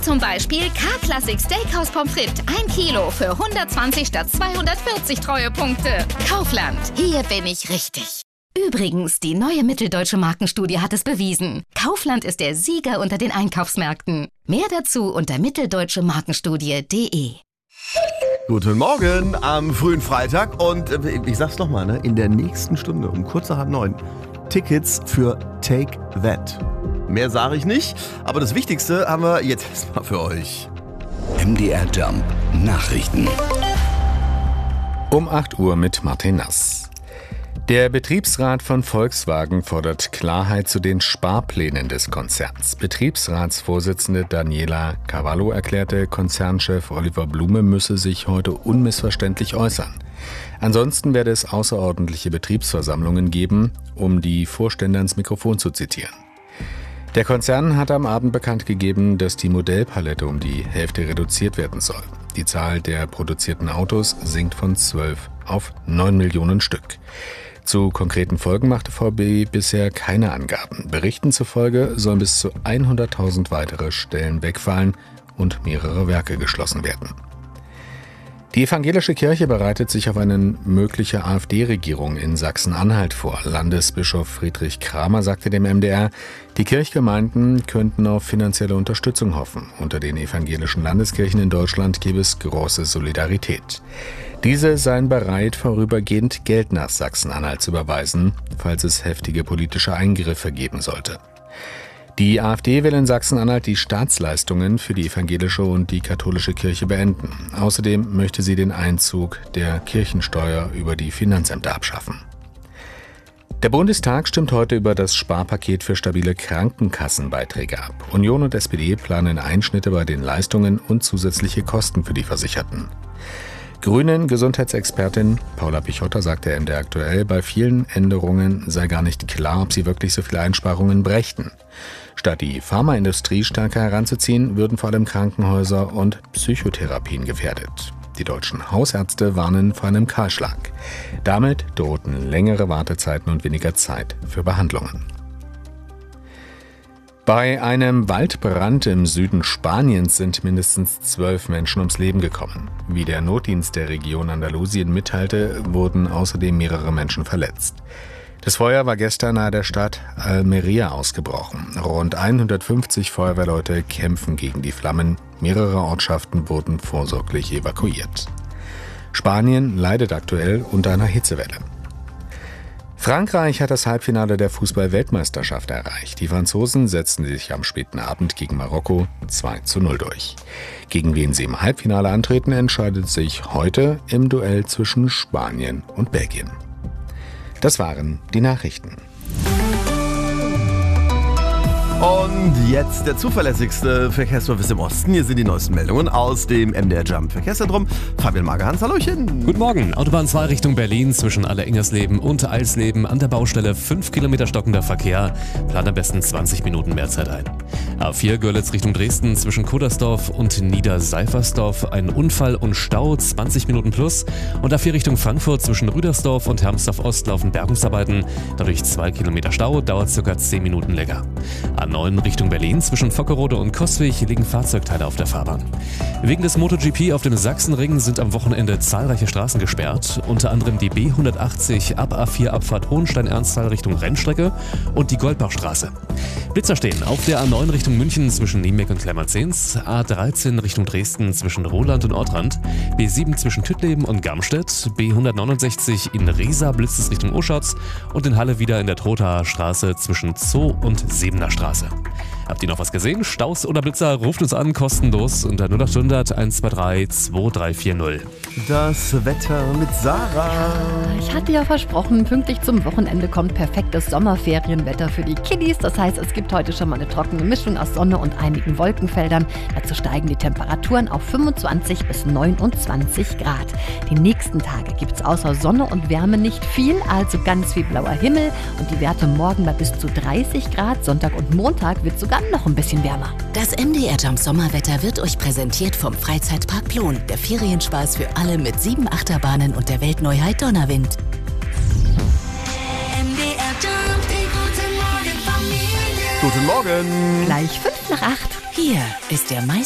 zum Beispiel K-Classic Steakhouse Pommes frites 1 Kilo für 120 statt 240 Treuepunkte. Kaufland, hier bin ich richtig. Übrigens, die neue Mitteldeutsche Markenstudie hat es bewiesen. Kaufland ist der Sieger unter den Einkaufsmärkten. Mehr dazu unter mitteldeutschemarkenstudie.de. Guten Morgen am frühen Freitag und ich sag's nochmal, in der nächsten Stunde um kurz nach 8:30 Tickets für Take That. Mehr sage ich nicht, aber das Wichtigste haben wir jetzt erstmal für euch. MDR Jump Nachrichten. Um 8 Uhr mit Martin Nass. Der Betriebsrat von Volkswagen fordert Klarheit zu den Sparplänen des Konzerns. Betriebsratsvorsitzende Daniela Cavallo erklärte, Konzernchef Oliver Blume müsse sich heute unmissverständlich äußern. Ansonsten werde es außerordentliche Betriebsversammlungen geben, um die Vorstände ans Mikrofon zu zitieren. Der Konzern hat am Abend bekannt gegeben, dass die Modellpalette um die Hälfte reduziert werden soll. Die Zahl der produzierten Autos sinkt von 12 auf 9 Millionen Stück. Zu konkreten Folgen machte VW bisher keine Angaben. Berichten zufolge sollen bis zu 100.000 weitere Stellen wegfallen und mehrere Werke geschlossen werden. Die evangelische Kirche bereitet sich auf eine mögliche AfD-Regierung in Sachsen-Anhalt vor. Landesbischof Friedrich Kramer sagte dem MDR, die Kirchgemeinden könnten auf finanzielle Unterstützung hoffen. Unter den evangelischen Landeskirchen in Deutschland gäbe es große Solidarität. Diese seien bereit, vorübergehend Geld nach Sachsen-Anhalt zu überweisen, falls es heftige politische Eingriffe geben sollte. Die AfD will in Sachsen-Anhalt die Staatsleistungen für die evangelische und die katholische Kirche beenden. Außerdem möchte sie den Einzug der Kirchensteuer über die Finanzämter abschaffen. Der Bundestag stimmt heute über das Sparpaket für stabile Krankenkassenbeiträge ab. Union und SPD planen Einschnitte bei den Leistungen und zusätzliche Kosten für die Versicherten. Grünen-Gesundheitsexpertin Paula Pichotta sagte MDR aktuell, bei vielen Änderungen sei gar nicht klar, ob sie wirklich so viele Einsparungen brächten. Statt die Pharmaindustrie stärker heranzuziehen, würden vor allem Krankenhäuser und Psychotherapien gefährdet. Die deutschen Hausärzte warnen vor einem Kahlschlag. Damit drohten längere Wartezeiten und weniger Zeit für Behandlungen. Bei einem Waldbrand im Süden Spaniens sind mindestens 12 Menschen ums Leben gekommen. Wie der Notdienst der Region Andalusien mitteilte, wurden außerdem mehrere Menschen verletzt. Das Feuer war gestern nahe der Stadt Almería ausgebrochen. Rund 150 Feuerwehrleute kämpfen gegen die Flammen. Mehrere Ortschaften wurden vorsorglich evakuiert. Spanien leidet aktuell unter einer Hitzewelle. Frankreich hat das Halbfinale der Fußball-Weltmeisterschaft erreicht. Die Franzosen setzten sich am späten Abend gegen Marokko 2:0 durch. Gegen wen sie im Halbfinale antreten, entscheidet sich heute im Duell zwischen Spanien und Belgien. Das waren die Nachrichten. Und jetzt der zuverlässigste Verkehrsservice im Osten. Hier sind die neuesten Meldungen aus dem MDR Jump Verkehrszentrum. Fabian Magerhans, hallöchen. Guten Morgen. Autobahn 2 Richtung Berlin zwischen Alleringersleben und Eilsleben an der Baustelle 5 Kilometer stockender Verkehr. Plan am besten 20 Minuten mehr Zeit ein. A4 Görlitz Richtung Dresden zwischen Kuddersdorf und Niederseifersdorf. Ein Unfall und Stau 20 Minuten plus. Und A4 Richtung Frankfurt zwischen Rüdersdorf und Hermsdorf Ost laufen Bergungsarbeiten. Dadurch 2 Kilometer Stau, dauert ca. 10 Minuten länger. A9 Richtung Berlin zwischen Vockerode und Coswig liegen Fahrzeugteile auf der Fahrbahn. Wegen des MotoGP auf dem Sachsenring sind am Wochenende zahlreiche Straßen gesperrt, unter anderem die B180 ab A4 Abfahrt Hohenstein-Ernsthal Richtung Rennstrecke und die Goldbachstraße. Blitzer stehen auf der A9 Richtung München zwischen Niemek und Klemmerzens, A13 Richtung Dresden zwischen Roland und Ortrand, B7 zwischen Tüttleben und Garmstedt, B169 in Riesa blitzt es Richtung Oschatz und in Halle wieder in der Trotaer Straße zwischen Zoo und Sebener Straße. Habt ihr noch was gesehen? Staus oder Blitzer? Ruft uns an, kostenlos unter 0800 123 2340. Das Wetter mit Sarah. Ich hatte ja versprochen, pünktlich zum Wochenende kommt perfektes Sommerferienwetter für die Kiddies. Das heißt, es gibt heute schon mal eine trockene Mischung aus Sonne und einigen Wolkenfeldern. Dazu steigen die Temperaturen auf 25 bis 29 Grad. Die nächsten Tage gibt es außer Sonne und Wärme nicht viel, also ganz viel blauer Himmel und die Werte morgen bei bis zu 30 Grad. Sonntag und Montag wird sogar noch ein bisschen wärmer. Das MDR Jump Sommerwetter wird euch präsentiert vom Freizeitpark Plon. Der Ferienspaß für alle mit 7 Achterbahnen und der Weltneuheit Donnerwind. MDR Jump, die gute Morgen Familie. Guten Morgen. Gleich 5 nach 8. Hier ist der